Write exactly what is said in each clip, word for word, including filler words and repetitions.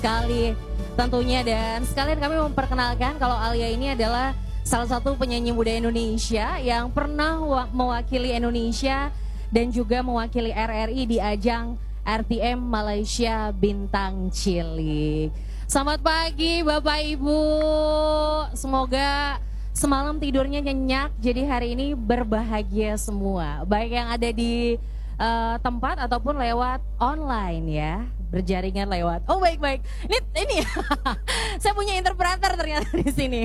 Sekali tentunya, dan sekalian kami memperkenalkan kalau Alia ini adalah salah satu penyanyi muda Indonesia yang pernah mewakili Indonesia dan juga mewakili R R I di ajang R T M Malaysia Bintang Cilik. Selamat pagi Bapak Ibu, semoga semalam tidurnya nyenyak, jadi hari ini berbahagia semua, baik yang ada di uh, tempat ataupun lewat online ya, berjaringan lewat. Oh baik-baik, ini, ini saya punya interpreter ternyata di sini.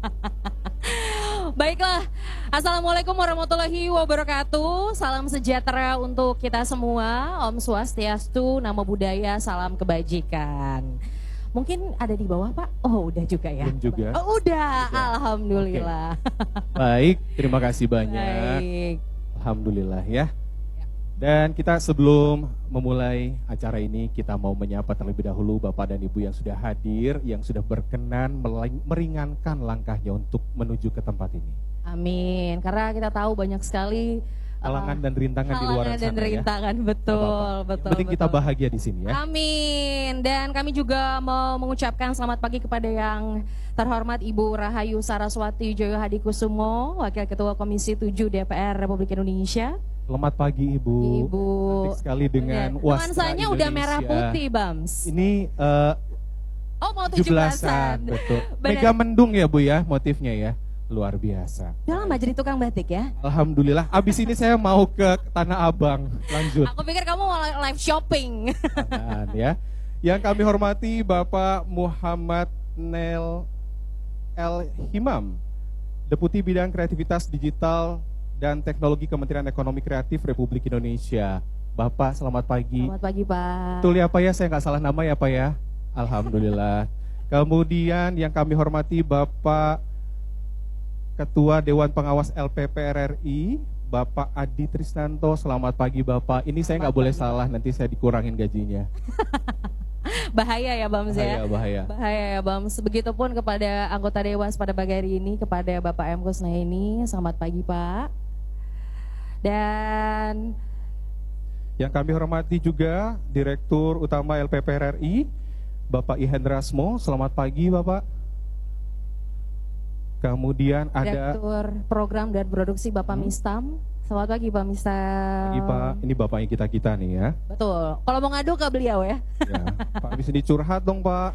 Baiklah, Assalamualaikum warahmatullahi wabarakatuh. Salam sejahtera untuk kita semua. Om Swastiastu, Namo Buddhaya, salam kebajikan. Mungkin ada di bawah Pak? Oh udah juga ya? Belum juga. Oh udah, udah. Alhamdulillah. Okay. Baik, terima kasih banyak. Baik. Alhamdulillah ya. Dan kita sebelum memulai acara ini, kita mau menyapa terlebih dahulu Bapak dan Ibu yang sudah hadir, yang sudah berkenan meringankan langkahnya untuk menuju ke tempat ini. Amin, karena kita tahu banyak sekali halangan uh, dan rintangan di luar sana. Halangan dan rintangan, ya. betul, Apa -apa. betul. Yang penting betul. kita bahagia di sini ya. Amin. Dan kami juga mau mengucapkan selamat pagi kepada yang terhormat Ibu Rahayu Saraswati Joyo Hadikusumo, Wakil Ketua Komisi tujuh D P R Republik Indonesia. Selamat pagi Ibu. Ibu. Cantik sekali dengan wastra nuansanya udah merah putih, Bams. Ini uh, oh mau tujuh belasan. Betul. Mega mendung ya Bu ya motifnya ya. Luar biasa. Udah lama jadi tukang batik ya? Alhamdulillah. Abis ini saya mau ke Tanah Abang. Lanjut. Aku pikir kamu mau live shopping. Tangan, ya. Yang kami hormati Bapak Muhammad Nel El Himam, Deputi Bidang Kreativitas Digital dan Teknologi Kementerian Ekonomi Kreatif Republik Indonesia. Bapak selamat pagi. Selamat pagi Pak. Betul ya Pak ya, saya nggak salah nama ya Pak ya. Alhamdulillah. Kemudian yang kami hormati Bapak Ketua Dewan Pengawas L P P R R I, Bapak Adi Trisnanto. Selamat pagi Bapak. Ini saya nggak boleh salah, nanti saya dikurangin gajinya. Bahaya ya Bams ya. Bahaya, bahaya. Bahaya ya Bams. Begitupun kepada anggota Dewas pada pagi hari ini, kepada Bapak M. Kusnaini. Selamat pagi Pak. Dan yang kami hormati juga Direktur Utama L P P R R I, Bapak Ihendrasmo. Selamat pagi Bapak. Kemudian ada Direktur Program dan Produksi Bapak hmm. Mistam. Selamat pagi Pak Mistam. Pagi Pak, ini bapaknya kita-kita nih ya. Betul, kalau mau ngadu ke beliau ya, ya Pak bisa dicurhat dong Pak.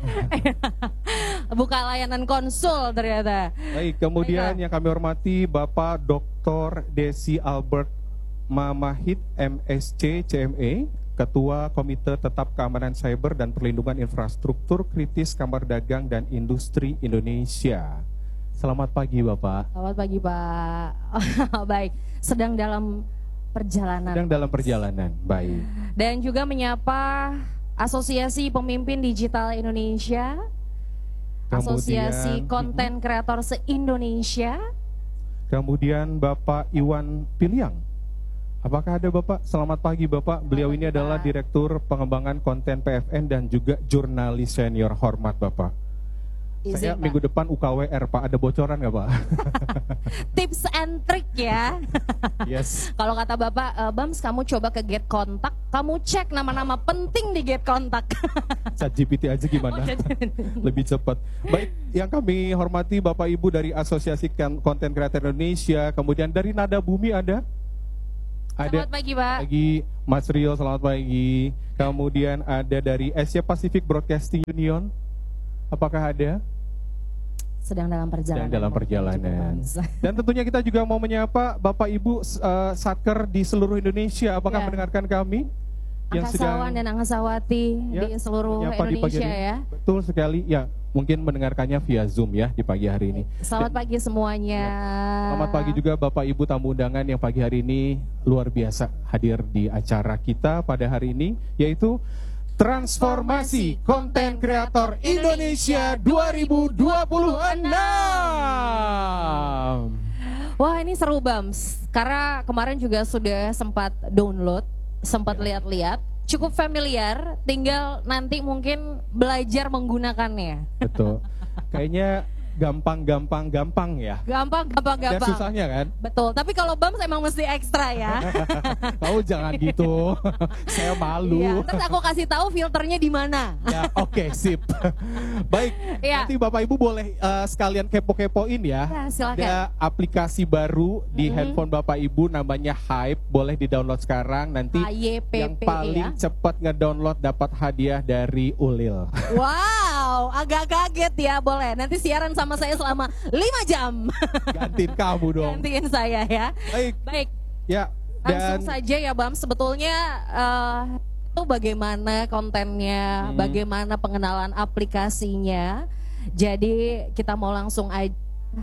Buka layanan konsul ternyata. Baik, kemudian Baiklah. Yang kami hormati Bapak Doktor Desi Albert Mamahid M Sc C M E, Ketua Komite Tetap Keamanan Cyber dan Perlindungan Infrastruktur Kritis Kamar Dagang dan Industri Indonesia. Selamat pagi Bapak. Selamat pagi Pak. Baik, sedang dalam perjalanan. Sedang dalam perjalanan, baik. Dan juga menyapa Asosiasi Pemimpin Digital Indonesia, kemudian, Asosiasi Konten Kreator se-Indonesia. Kemudian Bapak Iwan Piliang. Apakah ada Bapak? Selamat pagi Bapak. Beliau ini adalah Direktur Pengembangan Konten P F N dan juga Jurnalis Senior. Hormat Bapak. Izin, Saya Pak. minggu depan U K W R Pak, ada bocoran nggak Pak? Tips and trick ya. Yes. Kalau kata Bapak, e, Bams kamu coba ke Get Kontak, kamu cek nama-nama penting di Get Kontak. Chat G P T aja gimana? Oh, lebih cepat. Baik, yang kami hormati Bapak Ibu dari Asosiasi Konten Kreator Indonesia, kemudian dari Nada Bumi ada? Ada. Selamat pagi Pak. Pagi Mas Rio, selamat pagi. Kemudian ada dari Asia Pacific Broadcasting Union. Apakah ada? Sedang dalam perjalanan. Sedang dalam perjalanan. Dan tentunya kita juga mau menyapa Bapak Ibu uh, Satker di seluruh Indonesia. Apakah ya. mendengarkan kami? Yang Angkasawan dan Angkasawati ya, di seluruh Indonesia di ya. Betul sekali. Ya, mungkin mendengarkannya via Zoom ya di pagi hari ini. Selamat dan, pagi semuanya. Ya. Selamat pagi juga Bapak Ibu tamu undangan yang pagi hari ini luar biasa hadir di acara kita pada hari ini, yaitu Transformasi Konten Kreator Indonesia dua ribu dua puluh enam. Wah ini seru Bams, karena kemarin juga sudah sempat download, sempat lihat-lihat, cukup familiar, tinggal nanti mungkin belajar menggunakannya. Betul, kayaknya gampang, gampang, gampang ya. Gampang, gampang, Ada gampang. susahnya kan? Betul, tapi kalau Bams emang mesti ekstra ya. Tahu jangan gitu. Saya malu. Iya, terus aku kasih tahu filternya di mana. Ya, oke, sip. Baik, Iya. nanti Bapak Ibu boleh uh, sekalian kepo-kepoin ya. Ya, silakan. Ada aplikasi baru di Mm-hmm. handphone Bapak Ibu namanya Hype, boleh di-download sekarang. Nanti H Y P P yang paling ya. cepat ngedownload dapat hadiah dari Ulil. Wow, agak kaget ya, boleh. Nanti siaran sama saya selama lima jam. Gantiin kamu dong. Gantiin saya ya. Baik, Baik, ya. Dan langsung saja ya Bam. Sebetulnya eh, itu bagaimana kontennya, Hmm. bagaimana pengenalan aplikasinya. Jadi kita mau langsung aja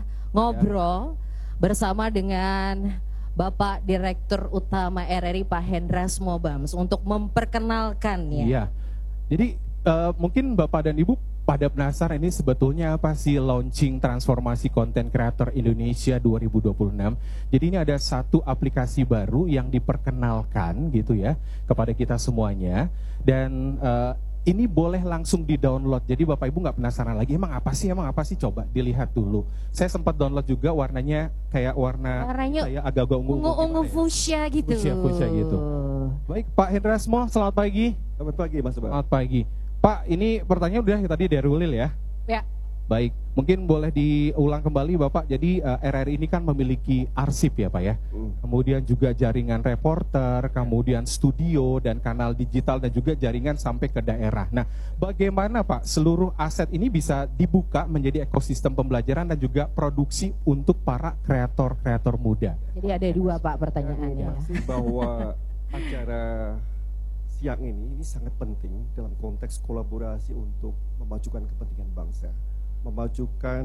ngobrol bersama dengan Bapak Direktur Utama R R I Pak Hendrasmo Bams untuk memperkenalkannya. Iya. Jadi eh, mungkin Bapak dan Ibu pada penasaran ini sebetulnya apa sih launching transformasi konten kreator Indonesia dua ribu dua puluh enam. Jadi ini ada satu aplikasi baru yang diperkenalkan gitu ya kepada kita semuanya, dan eh, ini boleh langsung di-download. Jadi Bapak Ibu nggak penasaran lagi, emang apa sih, emang apa sih? Coba dilihat dulu. Saya sempat download juga, warnanya kayak warna Warnanya kayak agak-agak ungu-ungu. ungu-ungu gimana ya? fuchsia gitu. Fuchsia-fuchsia gitu. Baik, Pak Hendrasmo, selamat pagi. Selamat pagi Mas Bang. Selamat pagi. Pak, ini pertanyaan udah tadi dari Ulil ya? Ya. Baik, mungkin boleh diulang kembali Bapak. Jadi uh, R R I ini kan memiliki arsip ya Pak ya? Hmm. Kemudian juga jaringan reporter, kemudian studio dan kanal digital, dan juga jaringan sampai ke daerah. Nah, bagaimana Pak seluruh aset ini bisa dibuka menjadi ekosistem pembelajaran dan juga produksi untuk para kreator-kreator muda? Jadi ada dua Pak pertanyaannya. ya. Informasi bahwa acara siang ini ini sangat penting dalam konteks kolaborasi untuk memajukan kepentingan bangsa, memajukan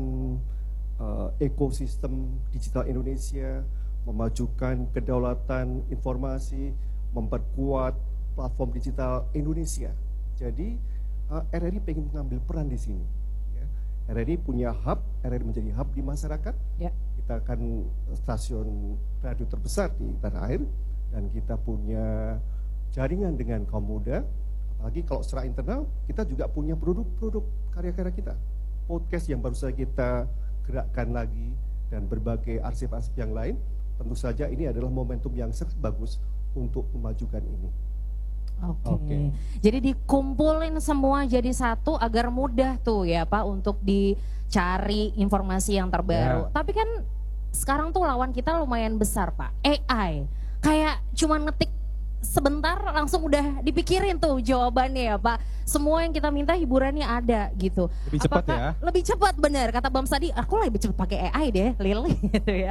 uh, ekosistem digital Indonesia, memajukan kedaulatan informasi, memperkuat platform digital Indonesia. Jadi uh, R R I pengen mengambil peran di sini. Ya. R R I punya hub, R R I menjadi hub di masyarakat. Ya. Kita akan stasiun radio terbesar di tanah air, dan kita punya jaringan dengan kaum muda. Apalagi kalau secara internal kita juga punya produk-produk karya-karya kita, podcast yang baru saja kita gerakkan lagi, dan berbagai arsip-arsip yang lain. Tentu saja ini adalah momentum yang sangat bagus untuk memajukan ini. Oke. Oke. Jadi dikumpulin semua jadi satu agar mudah tuh ya Pak untuk dicari informasi yang terbaru. Ya. Tapi kan sekarang tuh lawan kita lumayan besar Pak, A I. Kayak cuman ngetik sebentar langsung udah dipikirin tuh jawabannya ya Pak. Semua yang kita minta hiburannya ada gitu. Lebih cepat Apakah- ya? Lebih cepat bener, kata Bams tadi, aku lebih cepat pakai A I deh, Lil gitu ya.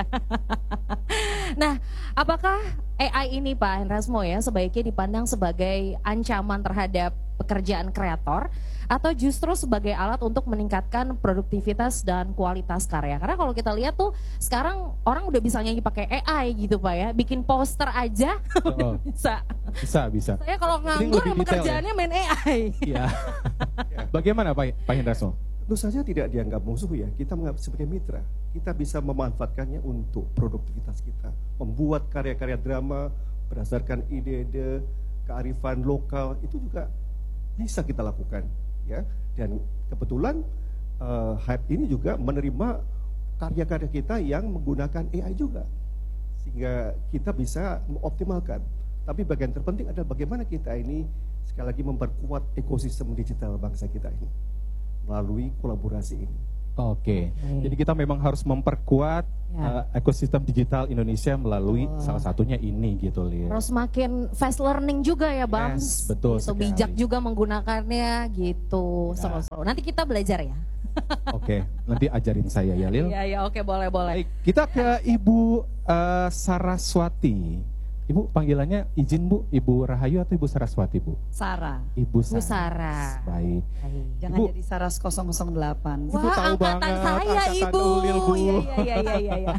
Nah, apakah A I ini Pak Hendrasmo ya sebaiknya dipandang sebagai ancaman terhadap pekerjaan kreator, atau justru sebagai alat untuk meningkatkan produktivitas dan kualitas karya? Karena kalau kita lihat tuh sekarang orang udah bisa nyanyi pakai A I gitu Pak ya, bikin poster aja Oh, bisa. bisa, bisa. Saya kalau Ini nganggur lebih sama detail ya? kerjaannya main A I. Iya. Bagaimana Pak, Pak Hendrasmo? Tentu saja tidak dianggap musuh ya, kita menganggap sebagai mitra. Kita bisa memanfaatkannya untuk produktivitas kita, membuat karya-karya drama berdasarkan ide-ide kearifan lokal, itu juga bisa kita lakukan ya. Dan kebetulan uh, Hype ini juga menerima karya-karya kita yang menggunakan A I juga, sehingga kita bisa mengoptimalkan. Tapi bagian terpenting adalah bagaimana kita ini sekali lagi memperkuat ekosistem digital bangsa kita ini melalui kolaborasi ini. Oke, Oke. jadi kita memang harus memperkuat Ya. uh, ekosistem digital Indonesia melalui Oh. salah satunya ini gitu, Lia. Terus makin fast learning juga ya Bang. Yes, betul Gitu, sekali. bijak juga menggunakannya gitu. Ya. Seru-seru. Nanti kita belajar ya. Oke, nanti ajarin saya ya, Lil. Iya ya, oke boleh boleh. Baik, kita ke Ibu uh, Saraswati. Ibu panggilannya izin Bu, Ibu Rahayu atau Ibu Saraswati Bu? Sarah. Ibu Bu Saras. Sarah. Baik. Jangan Ibu. jadi Saras nol nol delapan. Ibu Wah, tahu angkatan banget, saya angkatan Ibu. Ulil, Bu. Iya iya iya iya iya.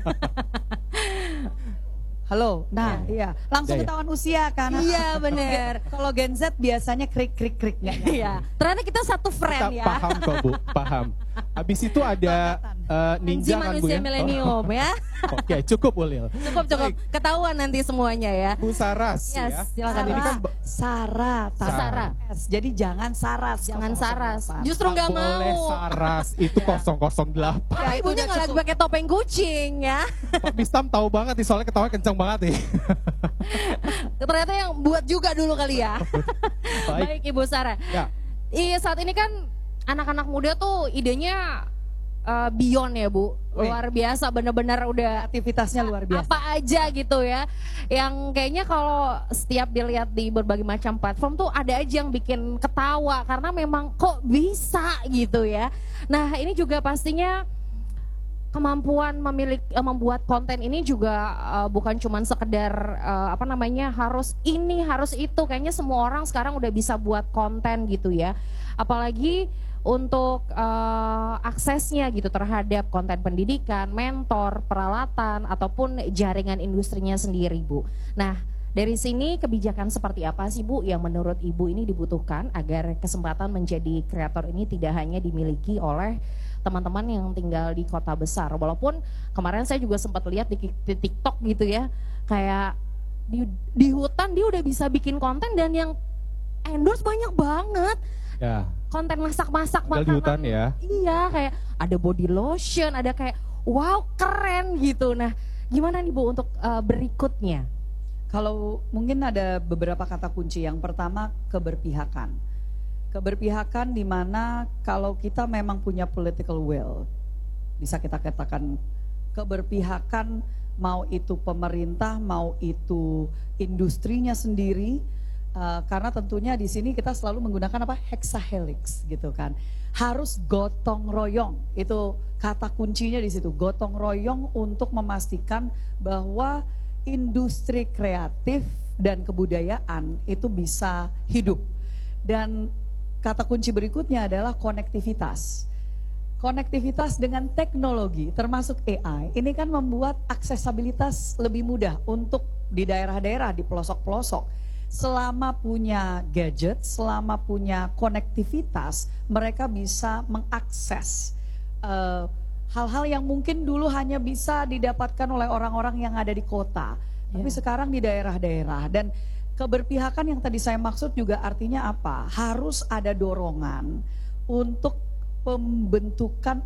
Halo. Nah, iya. Langsung Ya, ya. ketahuan usia kan. Iya bener. Kalau Gen Z biasanya krik krik krik nggak? Iya. Ternyata kita satu Kita friend ya. paham kok Bu, paham. Habis itu ada uh, Anji ninja kan Bu manusia ya? milenium ya. Oh, Oke, cukup Ulil. Cukup cukup. Baik. Ketahuan nanti semuanya ya. Bu Saras Yes, ya. silakan. Ini kan Sarah, tanpa Sarah. S. Jadi jangan saras. Jangan saras. nol nol delapan. Justru nggak mau. boleh Saras, itu Ya. nol nol delapan. Karena Ya, itu ibunya udah nggak lagi cukup. pakai topeng kucing ya. Pak Mistam tahu banget nih, soalnya ketawa kencang banget nih. Ternyata yang buat juga dulu kali ya. Baik. Baik Ibu Sarah. Ya. Iya, saat ini kan anak-anak muda tuh idenya uh, beyond ya Bu. Wih. Luar biasa, bener-bener udah Aktivitasnya luar biasa. apa aja gitu ya. Yang kayaknya kalau setiap dilihat di berbagai macam platform tuh ada aja yang bikin ketawa karena memang kok bisa gitu ya. Nah, ini juga pastinya kemampuan memiliki eh, membuat konten ini juga uh, bukan cuman sekedar uh, apa namanya harus ini harus itu, kayaknya semua orang sekarang udah bisa buat konten gitu ya, apalagi untuk uh, aksesnya gitu terhadap konten pendidikan, mentor, peralatan ataupun jaringan industrinya sendiri Bu. Nah, dari sini kebijakan seperti apa sih Bu yang menurut Ibu ini dibutuhkan agar kesempatan menjadi kreator ini tidak hanya dimiliki oleh teman-teman yang tinggal di kota besar. Walaupun kemarin saya juga sempat lihat di, di TikTok gitu ya, kayak di, di hutan dia udah bisa bikin konten dan yang endorse banyak banget. Ya. Konten masak-masak Tinggal di makanan. hutan ya. Iya, kayak ada body lotion, ada kayak wow keren gitu. Nah, gimana nih Bu untuk uh, berikutnya? Kalau mungkin ada beberapa kata kunci. Yang pertama, keberpihakan. Keberpihakan di mana kalau kita memang punya political will, bisa kita katakan keberpihakan, mau itu pemerintah, mau itu industrinya sendiri, uh, karena tentunya di sini kita selalu menggunakan apa, hexahelix gitu kan, harus gotong royong, itu kata kuncinya di situ, gotong royong untuk memastikan bahwa industri kreatif dan kebudayaan itu bisa hidup. Dan kata kunci berikutnya adalah konektivitas. Konektivitas dengan teknologi termasuk A I ini kan membuat aksesabilitas lebih mudah untuk di daerah-daerah, di pelosok-pelosok. Selama punya gadget, selama punya konektivitas, mereka bisa mengakses uh, hal-hal yang mungkin dulu hanya bisa didapatkan oleh orang-orang yang ada di kota. Tapi Ya. sekarang di daerah-daerah. Dan keberpihakan yang tadi saya maksud juga artinya apa? Harus ada dorongan untuk pembentukan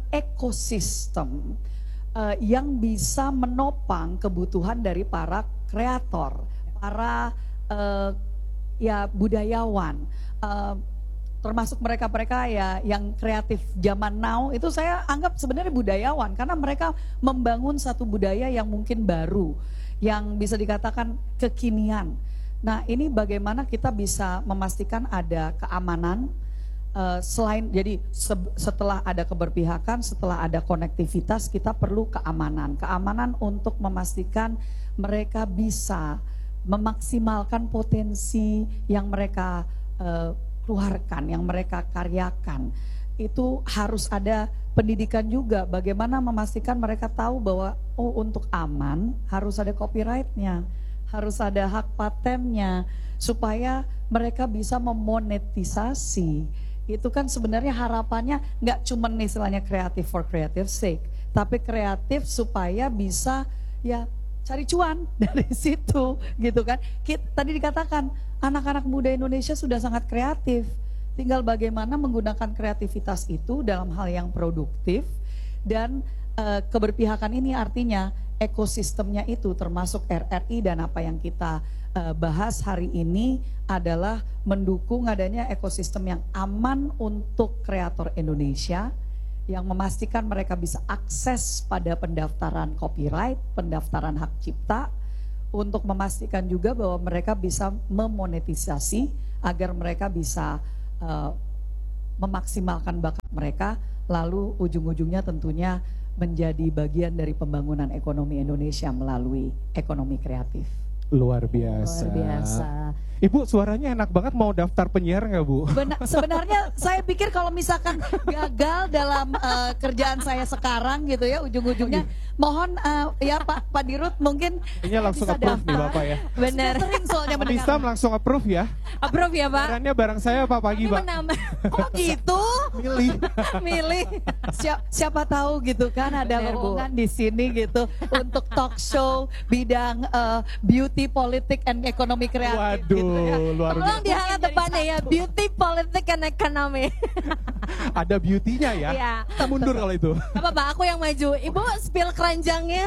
ekosistem uh, yang bisa menopang kebutuhan dari para kreator, para uh, ya budayawan, uh, termasuk mereka-mereka ya yang kreatif zaman now. Itu saya anggap sebenarnya budayawan karena mereka membangun satu budaya yang mungkin baru, yang bisa dikatakan kekinian. Nah, ini bagaimana kita bisa memastikan ada keamanan uh, selain, jadi se setelah ada keberpihakan, setelah ada konektivitas, kita perlu keamanan. Keamanan untuk memastikan mereka bisa memaksimalkan potensi yang mereka uh, keluarkan, yang mereka karyakan. Itu harus ada pendidikan juga, bagaimana memastikan mereka tahu bahwa oh untuk aman harus ada copyright-nya, harus ada hak patennya, supaya mereka bisa memonetisasi. Itu kan sebenarnya harapannya nggak cuma istilahnya kreatif for creative sake, tapi kreatif supaya bisa ya cari cuan dari situ gitu kan. Kita, tadi dikatakan anak-anak muda Indonesia sudah sangat kreatif, tinggal bagaimana menggunakan kreativitas itu dalam hal yang produktif. Dan uh, keberpihakan ini artinya ekosistemnya itu termasuk R R I, dan apa yang kita uh, bahas hari ini adalah mendukung adanya ekosistem yang aman untuk kreator Indonesia, yang memastikan mereka bisa akses pada pendaftaran copyright, pendaftaran hak cipta, untuk memastikan juga bahwa mereka bisa memonetisasi agar mereka bisa uh, memaksimalkan bakat mereka, lalu ujung-ujungnya tentunya menjadi bagian dari pembangunan ekonomi Indonesia melalui ekonomi kreatif. Luar biasa. Luar biasa. Ibu suaranya enak banget, mau daftar penyiar nggak Bu? Benar, sebenarnya saya pikir kalau misalkan gagal dalam uh, kerjaan saya sekarang gitu ya, ujung-ujungnya mohon uh, ya Pak Pak Dirut mungkin Ini langsung bisa approve nih daftar. Bapak ya. Benar. Sudah sering soalnya Bisa mendengar. langsung approve ya. Approve ya Pak. Barangnya barang saya Pak pagi Ini Pak. menambah. Kok gitu? Milih. Milih. Siapa, siapa tahu gitu kan ada Benar, Bu. lowongan di sini gitu untuk talk show bidang uh, beauty, politik, and ekonomi kreatif. Waduh, gitu ya. luar biasa. Tolong dihangat depannya ya, beauty, politik, and economy. Ada beauty-nya ya. Iya. Kita mundur kalau itu. Gak apa-apa, aku yang maju. Ibu spill keranjangnya.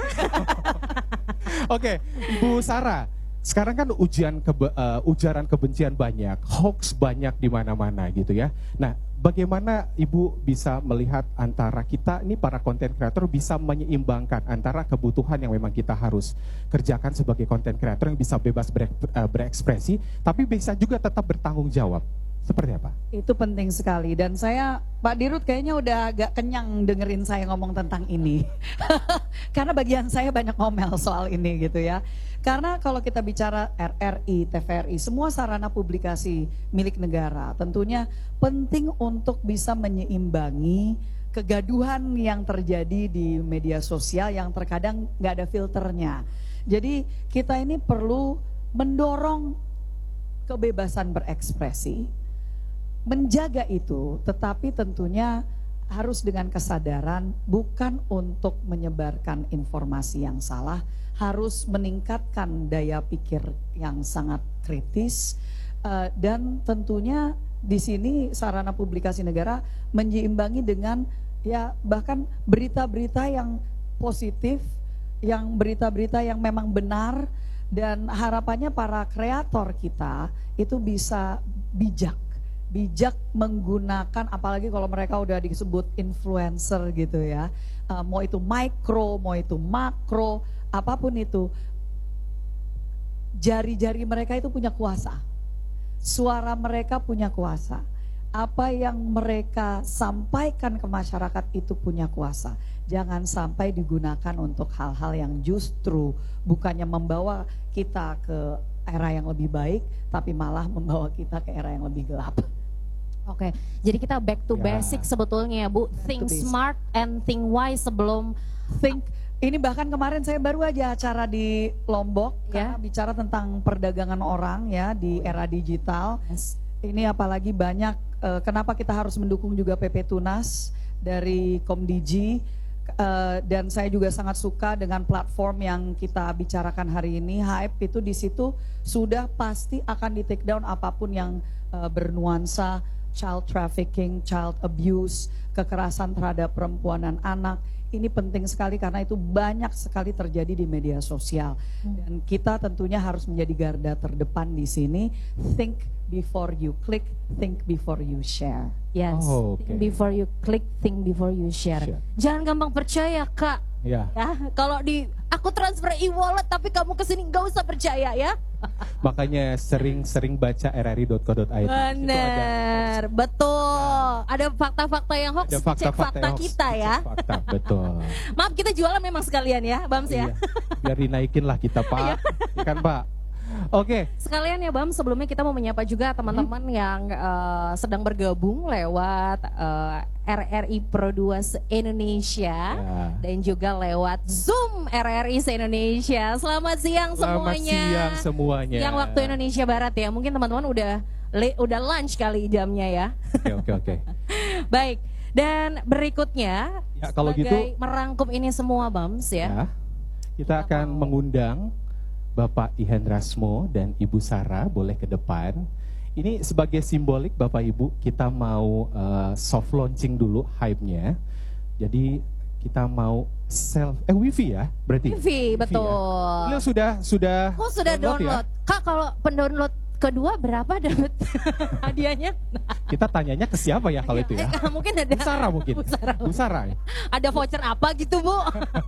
Oke, Ibu Sarah. Sekarang kan ujian kebe, uh, ujaran kebencian banyak, hoax banyak di mana-mana gitu ya. Nah, bagaimana Ibu bisa melihat antara kita ini para konten kreator bisa menyeimbangkan antara kebutuhan yang memang kita harus kerjakan sebagai konten kreator yang bisa bebas ber, uh, berekspresi, tapi bisa juga tetap bertanggung jawab. Seperti apa? Itu penting sekali dan saya Pak Dirut kayaknya udah agak kenyang dengerin saya ngomong tentang ini. Karena bagian saya banyak ngomel soal ini gitu ya. Karena kalau kita bicara R R I, T V R I, semua sarana publikasi milik negara tentunya penting untuk bisa menyeimbangi kegaduhan yang terjadi di media sosial yang terkadang nggak ada filternya. Jadi kita ini perlu mendorong kebebasan berekspresi, menjaga itu, tetapi tentunya harus dengan kesadaran bukan untuk menyebarkan informasi yang salah, harus meningkatkan daya pikir yang sangat kritis, uh, dan tentunya di sini sarana publikasi negara menyeimbangi dengan ya bahkan berita-berita yang positif, yang berita-berita yang memang benar, dan harapannya para kreator kita itu bisa bijak. bijak menggunakan, apalagi kalau mereka udah disebut influencer gitu ya, uh, mau itu mikro, mau itu makro, apapun itu, jari-jari mereka itu punya kuasa, suara mereka punya kuasa, apa yang mereka sampaikan ke masyarakat itu punya kuasa. Jangan sampai digunakan untuk hal-hal yang justru bukannya membawa kita ke era yang lebih baik, tapi malah membawa kita ke era yang lebih gelap. Oke, jadi kita back to Ya. basic sebetulnya ya Bu. Think basic. smart and think wise sebelum Think, ini bahkan kemarin saya baru aja acara di Lombok Ya. karena bicara tentang perdagangan orang ya di era digital. Ini apalagi banyak, eh, kenapa kita harus mendukung juga P P Tunas dari Komdigi, eh, dan saya juga sangat suka dengan platform yang kita bicarakan hari ini. Hype itu di situ sudah pasti akan di take down apapun yang eh, bernuansa child trafficking, child abuse, kekerasan terhadap perempuan dan anak. Ini penting sekali karena itu banyak sekali terjadi di media sosial. Dan kita tentunya harus menjadi garda terdepan di sini. Think before you click, think before you share. yes, Oh, oke. think before you click, think before you share. Share. Jangan gampang percaya Kak. Ya. Ya, kalau di aku transfer e-wallet tapi kamu kesini nggak usah percaya ya. Makanya sering-sering baca r r i dot co dot i d. Bener, betul. Ada fakta-fakta yang hoax, Ada cek fakta-fakta fakta yang hoax, kita ya. cek Fakta, betul. Maaf kita jualan memang sekalian ya, Bams ya. Iya. Biar dinaikin lah kita Pak. Ya kan Pak? Oke. Sekalian ya Bam, sebelumnya kita mau menyapa juga teman-teman yang eh, sedang bergabung lewat eh, R R I Pro dua Indonesia Ya. dan juga lewat Zoom R R I se-Indonesia. Selamat siang Selamat semuanya. siang semuanya. Yang waktu Indonesia Barat ya. Mungkin teman-teman udah le- udah lunch kali jamnya ya. Oke oke oke. Baik. Dan berikutnya Ya, kalau sebagai gitu- merangkum ini semua Bams ya. Ya. Kita akan mengundang Bapak Ihan Rasmo dan Ibu Sarah boleh ke depan. Ini sebagai simbolik Bapak Ibu, kita mau uh, soft launching dulu hype-nya. Jadi kita mau self eh wifi ya berarti. Wifi, betul. Ya. Beliau sudah sudah Oh sudah download. ya? Kak kalau pendownload kedua berapa dapat hadiahnya? Kita tanyanya ke siapa ya kalau itu ya? Eh, mungkin ada. Bu Sarah mungkin. Bu Sarah. Bu Sarah. ya? Ada voucher apa gitu Bu?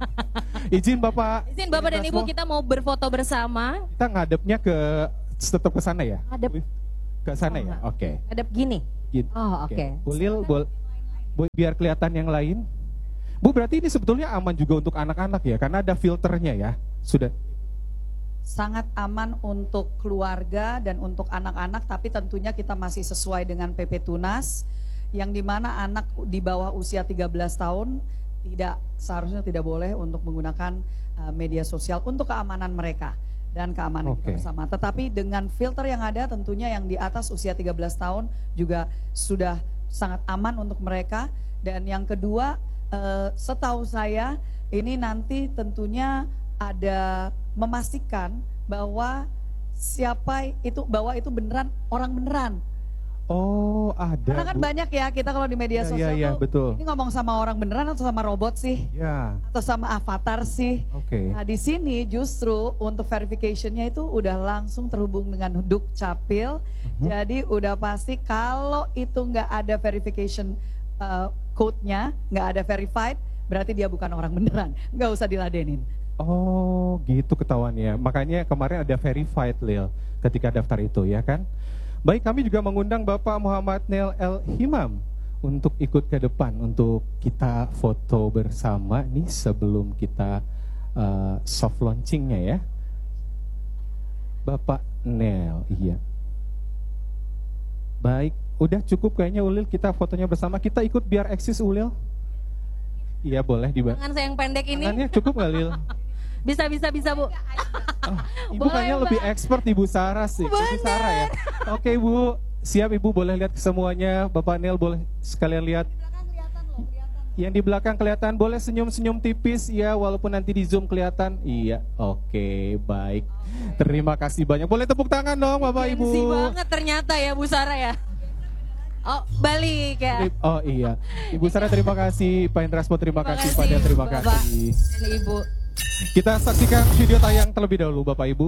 Izin Bapak. Izin Bapak dan Ibu Rasmo, kita mau berfoto bersama. kita ngadepnya ke tetap ke sana ya? Ngadep. Ke sana ya? Oh, Oke. Ada begini. Gitu. Oh oke. Ulil, bol, bo- biar kelihatan yang lain. Bu berarti ini sebetulnya aman juga untuk anak-anak ya, karena ada filternya ya. Sudah. sangat aman untuk keluarga dan untuk anak-anak, tapi tentunya kita masih sesuai dengan P P Tunas, yang dimana anak di bawah usia tiga belas tahun tidak seharusnya tidak boleh untuk menggunakan uh, media sosial untuk keamanan mereka dan keamanan Oke. kita bersama. Tetapi dengan filter yang ada, tentunya yang di atas usia tiga belas tahun juga sudah sangat aman untuk mereka. Dan yang kedua, uh, setahu saya ini nanti tentunya ada memastikan bahwa siapa itu, bahwa itu beneran orang beneran. Oh, ada. Karena kan Bu. banyak ya kita kalau di media Ya, sosial ya, ya, tuh betul. ini ngomong sama orang beneran atau sama robot sih? Ya, Atau sama avatar sih? oke. Nah di sini justru untuk verification-nya itu udah langsung terhubung dengan Dukcapil. Mhm. Jadi udah pasti kalau itu nggak ada verification uh, code-nya, nggak ada verified, berarti dia bukan orang beneran. Nggak usah diladenin. Oh, gitu ketahuannya. Makanya kemarin ada verified, Lil, ketika daftar itu, ya kan? Baik, kami juga mengundang Bapak Muhammad Nel El Himam untuk ikut ke depan untuk kita foto bersama nih sebelum kita uh, soft launchingnya ya. Bapak Nel, iya. Baik, udah cukup kayaknya Ulil kita fotonya bersama. Kita ikut biar eksis Ulil. Iya boleh dibantu. Tangan saya yang pendek ini. Tangannya cukup nggak Lil? Bisa, bisa, bisa Bu. Oh, Ibu Boleh, kayaknya Mbak. lebih expert Ibu Sarah sih. Ibu Sarah ya. Oke Ibu, siap Ibu boleh lihat semuanya. Bapak Nel boleh sekalian lihat. Yang di belakang kelihatan, boleh senyum-senyum tipis ya, walaupun nanti di zoom kelihatan. Iya, oke, baik. Terima kasih banyak. Boleh tepuk tangan dong Bapak Ibu. Gengsi banget ternyata ya Bu Sarah ya. Oh, balik ya. Oh iya, Ibu Sarah terima kasih, Pak Indraspo terima, kasih, Pak Del terima Bapak kasih. dan Ibu. Kita saksikan video tayang terlebih dahulu Bapak Ibu.